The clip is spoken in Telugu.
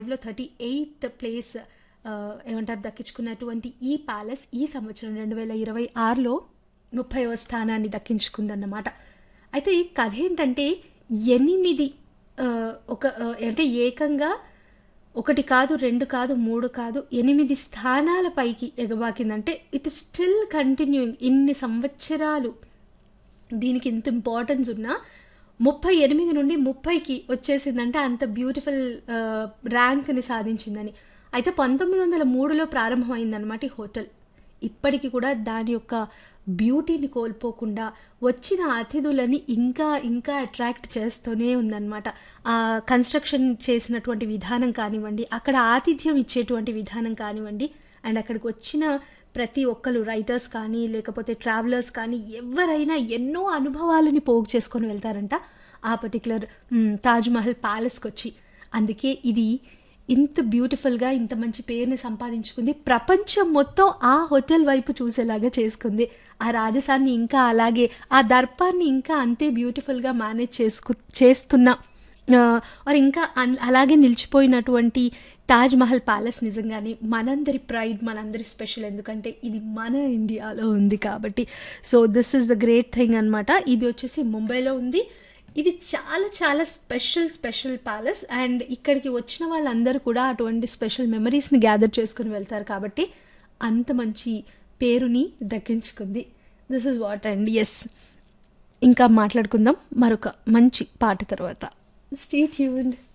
లో 38th ప్లేస్ ఏమంటారు దక్కించుకున్నటువంటి ఈ ప్యాలెస్ ఈ సంవత్సరం 2026లో 30వ స్థానాన్ని దక్కించుకుందన్నమాట. అయితే ఈ కథ ఏంటంటే 8 అంటే ఏకంగా 1 కాదు, 2 కాదు, 3 కాదు, 8 స్థానాల పైకి ఎగబాకిందంటే ఇట్ ఇస్ స్టిల్ కంటిన్యూయింగ్. ఇన్ని సంవత్సరాలు దీనికి ఇంత ఇంపార్టెన్స్ ఉన్నా 38 నుండి 30కి వచ్చేసిందంటే అంత బ్యూటిఫుల్ ర్యాంక్ని సాధించిందని. అయితే 1903లో ప్రారంభమైందనమాట ఈ హోటల్. ఇప్పటికి కూడా దాని యొక్క బ్యూటీని కోల్పోకుండా వచ్చిన అతిథులని ఇంకా ఇంకా అట్రాక్ట్ చేస్తూనే ఉందన్నమాట. ఆ కన్స్ట్రక్షన్ చేసినటువంటి విధానం కానివ్వండి, అక్కడ ఆతిథ్యం ఇచ్చేటువంటి విధానం కానివ్వండి, అండ్ అక్కడికి వచ్చిన ప్రతి ఒక్కరు రైటర్స్ కానీ లేకపోతే ట్రావెలర్స్ కానీ ఎవరైనా ఎన్నో అనుభవాలని పోగు చేసుకొని వెళ్తారంట ఆ పర్టికులర్ తాజ్మహల్ ప్యాలెస్కి వచ్చి. అందుకే ఇది ఇంత బ్యూటిఫుల్గా ఇంత మంచి పేరుని సంపాదించుకుంది. ప్రపంచం మొత్తం ఆ హోటల్ వైపు చూసేలాగా చేసుకుంది. ఆ రాజసాన్ని ఇంకా అలాగే, ఆ దర్పాన్ని ఇంకా అంతే బ్యూటిఫుల్గా మేనేజ్ చేస్తున్న మరి ఇంకా అలాగే నిలిచిపోయినటువంటి తాజ్మహల్ ప్యాలెస్ నిజంగానే మనందరి ప్రైడ్, మనందరి స్పెషల్. ఎందుకంటే ఇది మన ఇండియాలో ఉంది కాబట్టి. So this is the great thing అనమాట. ఇది వచ్చేసి ముంబైలో ఉంది. ఇది చాలా చాలా స్పెషల్ ప్యాలెస్. అండ్ ఇక్కడికి వచ్చిన వాళ్ళందరూ కూడా అటువంటి స్పెషల్ మెమరీస్ని గ్యాదర్ చేసుకుని వెళ్తారు కాబట్టి అంత మంచి పేరుని దక్కించుకుంది. This is what. And yes, ఇంకా మాట్లాడుకుందాం మరొక మంచి పాట తర్వాత. Stay tuned.